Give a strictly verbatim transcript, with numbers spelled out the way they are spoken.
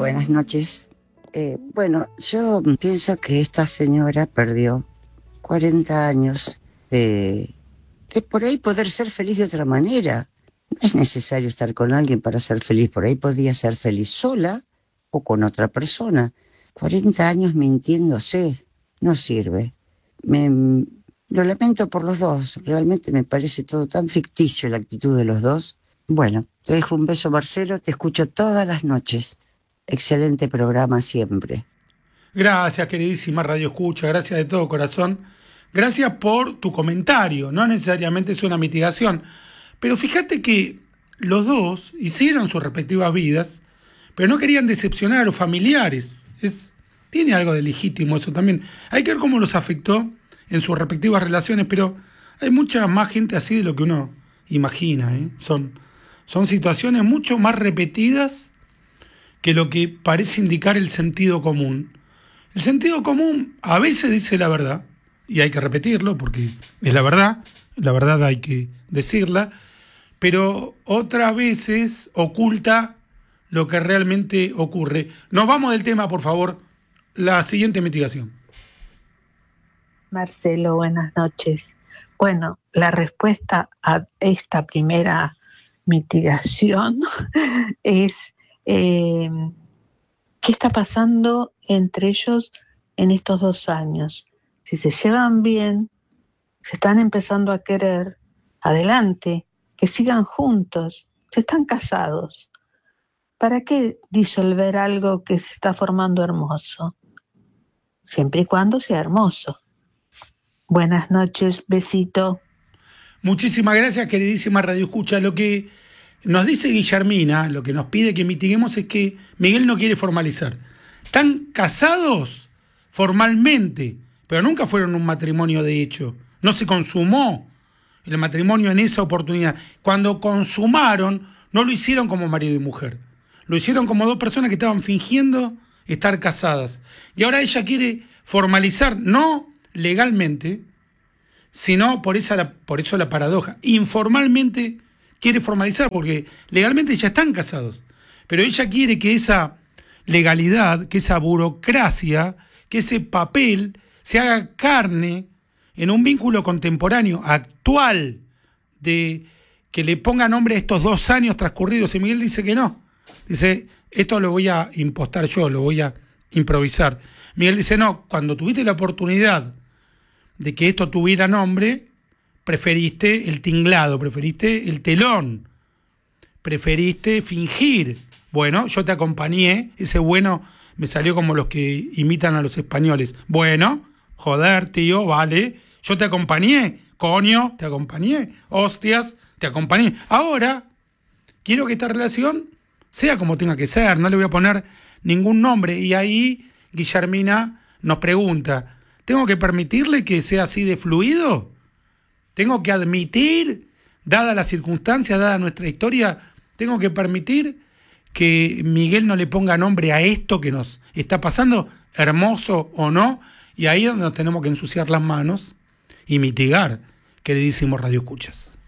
buenas noches. Eh, bueno, yo pienso que esta señora perdió cuarenta años de, de por ahí poder ser feliz de otra manera. No es necesario estar con alguien para ser feliz. Por ahí podía ser feliz sola o con otra persona. cuarenta años mintiéndose no sirve. Me, lo lamento por los dos. Realmente me parece todo tan ficticio la actitud de los dos. Bueno, te dejo un beso, Marcelo. Te escucho todas las noches. Excelente programa siempre. Gracias, queridísima Radio Escucha, gracias de todo corazón. Gracias por tu comentario, no necesariamente es una mitigación. Pero fíjate que los dos hicieron sus respectivas vidas, pero no querían decepcionar a los familiares. Es, tiene algo de legítimo eso también. Hay que ver cómo los afectó en sus respectivas relaciones, pero hay mucha más gente así de lo que uno imagina, ¿eh? Son, son situaciones mucho más repetidas que lo que parece indicar el sentido común. El sentido común a veces dice la verdad, y hay que repetirlo porque es la verdad, la verdad hay que decirla, pero otras veces oculta lo que realmente ocurre. Nos vamos del tema, por favor. La siguiente mitigación. Marcelo, buenas noches. Bueno, la respuesta a esta primera mitigación es eh, ¿qué está pasando entre ellos en estos dos años? Si se llevan bien, se están empezando a querer, adelante, que sigan juntos, se están casados. ¿Para qué disolver algo que se está formando hermoso? Siempre y cuando sea hermoso. Buenas noches, besito. Muchísimas gracias, queridísima Radio Escucha. Lo que nos dice Guillermina, lo que nos pide que mitiguemos es que Miguel no quiere formalizar. Están casados formalmente, pero nunca fueron un matrimonio de hecho. No se consumó el matrimonio en esa oportunidad. Cuando consumaron, no lo hicieron como marido y mujer. Lo hicieron como dos personas que estaban fingiendo estar casadas. Y ahora ella quiere formalizar, no legalmente, sino por, esa, por eso la paradoja. Informalmente quiere formalizar, porque legalmente ya están casados. Pero ella quiere que esa legalidad, que esa burocracia, que ese papel se haga carne en un vínculo contemporáneo, actual, de que le ponga nombre a estos dos años transcurridos. Y Miguel dice que no. Dice, esto lo voy a impostar yo, lo voy a improvisar. Miguel dice, no, cuando tuviste la oportunidad de que esto tuviera nombre, preferiste el tinglado, preferiste el telón, preferiste fingir. Bueno, yo te acompañé, ese bueno me salió como los que imitan a los españoles. Bueno, joder, tío, vale, yo te acompañé, coño, te acompañé, hostias, te acompañé. Ahora, quiero que esta relación sea como tenga que ser, no le voy a poner ningún nombre. Y ahí Guillermina nos pregunta, ¿tengo que permitirle que sea así de fluido? ¿Tengo que admitir, dada las circunstancias, dada nuestra historia, tengo que permitir que Miguel no le ponga nombre a esto que nos está pasando, hermoso o no? Y ahí es donde nos tenemos que ensuciar las manos y mitigar, queridísimos radioescuchas.